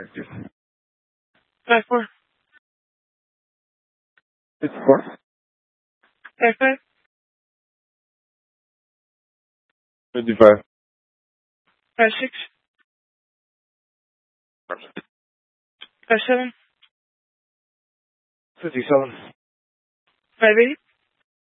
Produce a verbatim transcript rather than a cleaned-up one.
Five four. It's four. Five five. Fifty-five. Five six. Five seven. Fifty-seven. Five eight.